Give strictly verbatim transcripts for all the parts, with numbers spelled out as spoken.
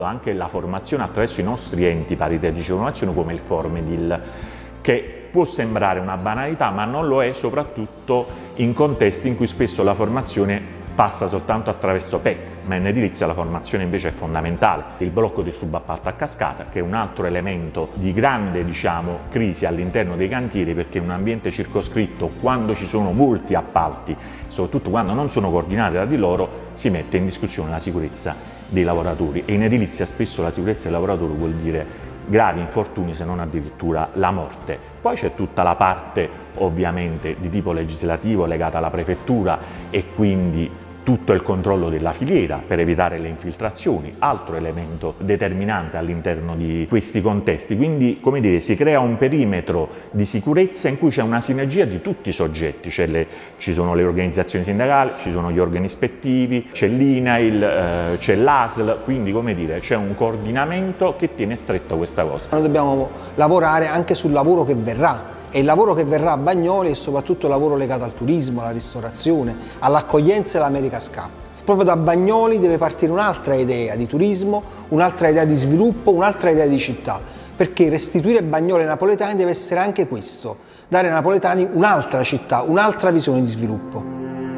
Anche la formazione attraverso i nostri enti paritetici di formazione come il Formedil, che può sembrare una banalità ma non lo è, soprattutto in contesti in cui spesso la formazione passa soltanto attraverso P E C, ma in edilizia la formazione invece è fondamentale. Il blocco del subappalto a cascata, che è un altro elemento di grande, diciamo, crisi all'interno dei cantieri, perché in un ambiente circoscritto, quando ci sono molti appalti, soprattutto quando non sono coordinati tra di loro, si mette in discussione la sicurezza dei lavoratori, e in edilizia spesso la sicurezza del lavoratore vuol dire gravi infortuni, se non addirittura la morte. Poi c'è tutta la parte ovviamente di tipo legislativo legata alla prefettura e quindi tutto il controllo della filiera per evitare le infiltrazioni, altro elemento determinante all'interno di questi contesti. Quindi, come dire, si crea un perimetro di sicurezza in cui c'è una sinergia di tutti i soggetti, c'è le, ci sono le organizzazioni sindacali, ci sono gli organi ispettivi, c'è l'I N A I L, eh, c'è l'A S L, quindi come dire c'è un coordinamento che tiene stretto questa cosa. Noi dobbiamo lavorare anche sul lavoro che verrà. E il lavoro che verrà a Bagnoli è soprattutto il lavoro legato al turismo, alla ristorazione, all'accoglienza e all'America's Cup. Proprio da Bagnoli deve partire un'altra idea di turismo, un'altra idea di sviluppo, un'altra idea di città, perché restituire Bagnoli ai napoletani deve essere anche questo, dare ai napoletani un'altra città, un'altra visione di sviluppo.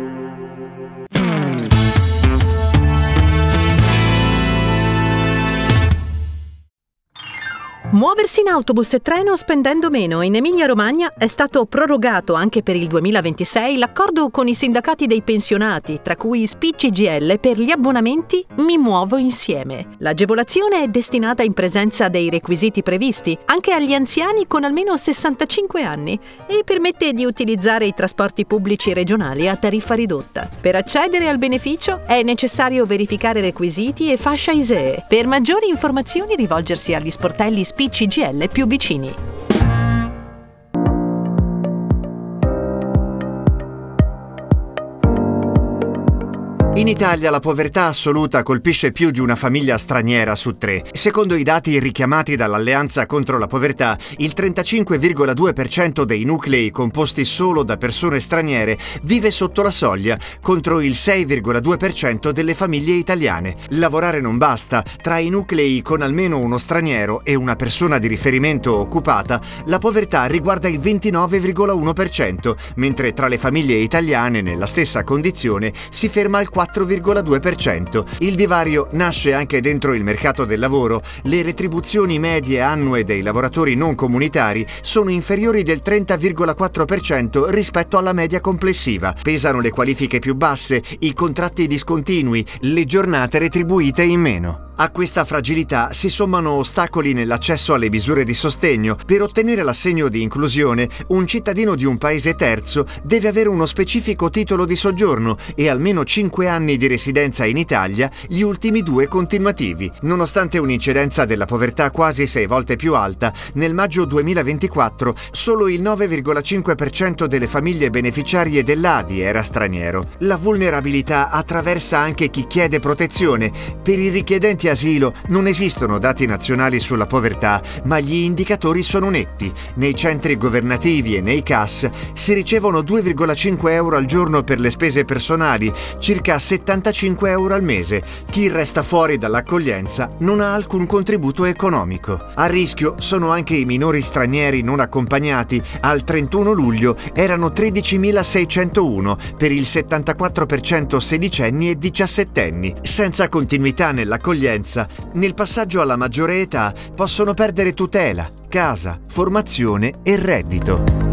Muoversi in autobus e treno spendendo meno. In Emilia-Romagna è stato prorogato anche per il duemilaventisei l'accordo con i sindacati dei pensionati, tra cui S P I C G I L, per gli abbonamenti Mi Muovo Insieme. L'agevolazione è destinata in presenza dei requisiti previsti anche agli anziani con almeno sessantacinque anni e permette di utilizzare i trasporti pubblici regionali a tariffa ridotta. Per accedere al beneficio è necessario verificare requisiti e fascia I S E E. Per maggiori informazioni rivolgersi agli sportelli S P I C G I L più vicini. In Italia la povertà assoluta colpisce più di una famiglia straniera su tre. Secondo i dati richiamati dall'Alleanza contro la povertà, il trentacinque virgola due per cento dei nuclei composti solo da persone straniere vive sotto la soglia, contro il sei virgola due per cento delle famiglie italiane. Lavorare non basta. Tra i nuclei con almeno uno straniero e una persona di riferimento occupata, la povertà riguarda il ventinove virgola uno per cento, mentre tra le famiglie italiane nella stessa condizione si ferma al quattro virgola due per cento. Il divario nasce anche dentro il mercato del lavoro. Le retribuzioni medie annue dei lavoratori non comunitari sono inferiori del trenta virgola quattro per cento rispetto alla media complessiva. Pesano le qualifiche più basse, i contratti discontinui, le giornate retribuite in meno. A questa fragilità si sommano ostacoli nell'accesso alle misure di sostegno. Per ottenere l'assegno di inclusione, un cittadino di un paese terzo deve avere uno specifico titolo di soggiorno e almeno cinque anni di residenza in Italia, gli ultimi due continuativi. Nonostante un'incidenza della povertà quasi sei volte più alta, nel maggio duemilaventiquattro solo il nove virgola cinque per cento delle famiglie beneficiarie dell'A D I era straniero. La vulnerabilità attraversa anche chi chiede protezione. Per i richiedenti asilo non esistono dati nazionali sulla povertà, ma gli indicatori sono netti. Nei centri governativi e nei C A S si ricevono due virgola cinque euro al giorno per le spese personali, circa settantacinque euro al mese. Chi resta fuori dall'accoglienza non ha alcun contributo economico. A rischio sono anche i minori stranieri non accompagnati. Al trentuno luglio erano tredicimilaseicentouno, per il settantaquattro per cento sedicenni e diciassettenni. Senza continuità nell'accoglienza, nel passaggio alla maggiore età possono perdere tutela, casa, formazione e reddito.